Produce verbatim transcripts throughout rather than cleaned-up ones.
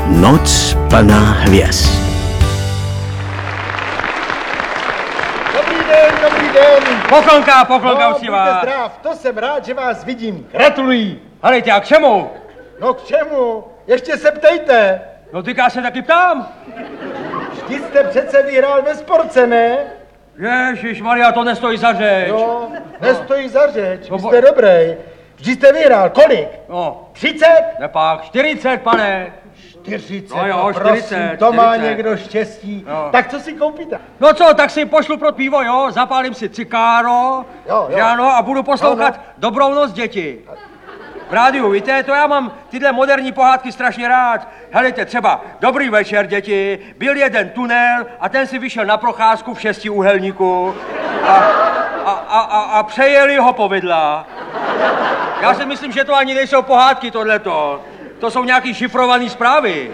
Noc plná hvězd. Dobrý den, dobrý den. Poklonka, poklonka, no, uctivá. buďte zdrav, to jsem rád, že vás vidím. Gratuluji. Helejte, a k čemu? No k čemu? Ještě se ptejte. No ty já se taky ptám. Vždyť jste přece vyhrál ve sportce, ne? Ježišmarja, to nestojí za řeč. No, nestojí za řeč, No, vy jste dobrý. Vždyť jste vyhrál, kolik? No, třicet? nepak, čtyřicet, pane. čtyřicet, No jo, no prosím, čtyřicet, to má čtyřicet. někdo štěstí. Jo. Tak co si koupíte? No co, tak si pošlu pro pivo, jo, zapálím si cikáro, Jo, jo. že ano, a budu poslouchat No, no. Dobrou noc, děti. V rádiu, víte, to já mám tyhle moderní pohádky strašně rád. Helejte, třeba Dobrý večer, děti, byl jeden tunel a ten si vyšel na procházku v šestiúhelníku a, a, a, a, a přejeli ho povidla. Já si myslím, že to ani nejsou pohádky, tohleto. To jsou nějaký šifrované zprávy.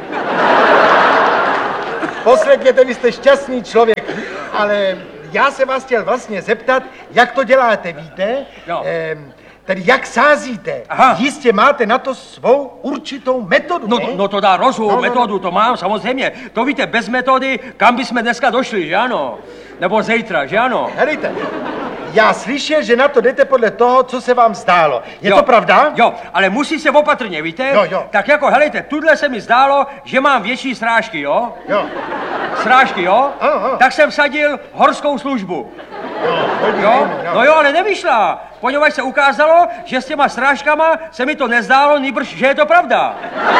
Poslechněte, vy jste šťastný člověk, ale já se vás chtěl vlastně zeptat, jak to děláte, víte? Jo. Ehm, tedy jak sázíte? Aha. Jistě máte na to svou určitou metodu, No, ne? no to dá rozum, No, no, metodu, to mám samozřejmě. To víte, bez metody, kam bychom dneska došli, že ano? Nebo zítra, že ano? Helejte, já slyšel, že na to jdete podle toho, co se vám zdálo. Je Jo, to pravda? Jo, ale musí se opatrně, víte? Jo, jo. Tak jako, helejte, tudle se mi zdálo, že mám větší srážky, jo? Jo. Srážky, jo? Ano, ano. Tak jsem vsadil horskou službu. Jo, podívejme, Jo? No jo, ale nevyšla, poněvadž se ukázalo, že s těma srážkama se mi to nezdálo, nýbrž, že je to pravda.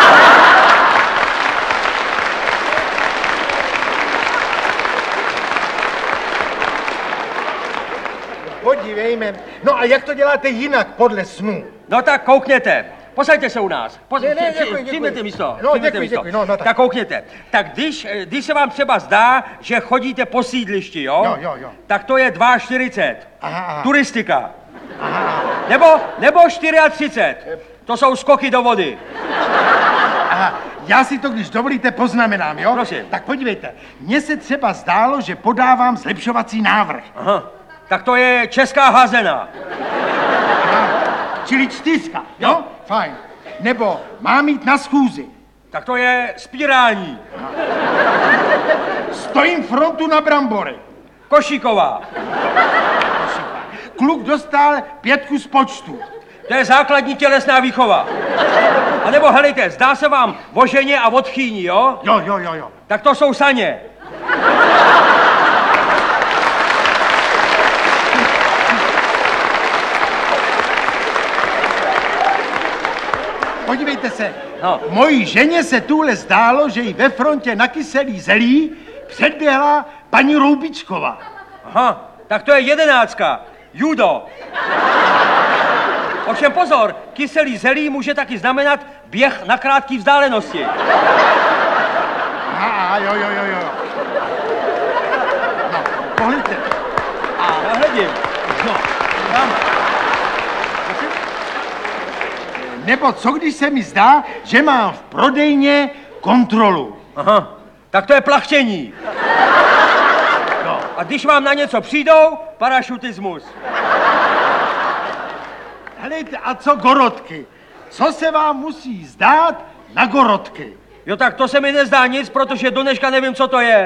Podívejme. No a jak to děláte jinak podle snů? No tak koukněte. Posaďte se u nás. Pos... Ne, ne, při- při- děkuji, děkuji. Přijměte místo. No, přijměte děkuji, místo. děkuji, no, no, tak. tak koukněte. Tak když, eh, když se vám třeba zdá, že chodíte po sídlišti, jo? Jo, jo, jo. Tak to je čtyřicet dva. Aha, aha. Turistika. Aha, Nebo, nebo třicet čtyři. To jsou skoky do vody. aha. Já si to, když dovolíte, poznamenám, jo? Prosím. Tak podívejte, mně se třeba zdálo, že podávám zlepšovací návrh. Aha. Tak to je česká házena. Čili čtyřka, jo? Jo. Fajn. Nebo mám jít na schůzi. Tak to je spirální. Stojím frontu na brambory. Košíková. Kluk dostal pětku z počtu. To je základní tělesná výchova. A nebo helejte, zdá se vám o ženě a o tchýni, jo? Jo, jo, jo, jo. Tak to jsou saně. Podívejte se, No. mojí ženě se tuhle zdálo, že jí ve frontě na kyselý zelí předběhla paní Roubičková. Aha, tak to je jedenáctka. Judo. Ovšem pozor, kyselý zelí může taky znamenat běh na krátké vzdálenosti. Aha, jo, jo, jo, jo. No, pohlídte. A hledím. No, tam. Nebo co, když se mi zdá, že mám v prodejně kontrolu. Aha, tak to je plachtění. No, a když vám na něco přijdou, parašutismus. Helejte, a co gorodky? Co se vám musí zdát na gorodky? Jo, tak to se mi nezdá nic, protože do dneška nevím, co to je.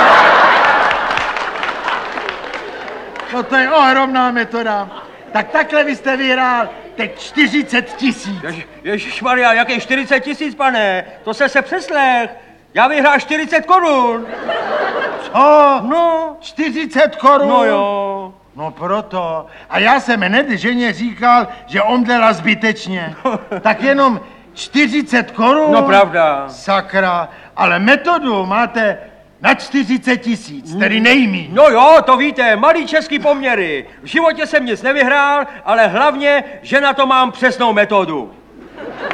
No to je ohromná metoda. Tak takhle vy jste vyhrál teď čtyřicet tisíc. Jež, Ježišmarja, jaký čtyřicet tisíc, pane? To se se přeslech. Já vyhrál čtyřicet korun. Co? No, čtyřicet korun? no jo. No proto. A já jsem hned ženě říkal, že omdlela zbytečně. Tak jenom čtyřicet korun? No pravda. Sakra, ale metodu máte na čtyřicet tisíc, tedy nejmí. No jo, to víte, malý český poměry. V životě jsem nic nevyhrál, ale hlavně, že na to mám přesnou metodu.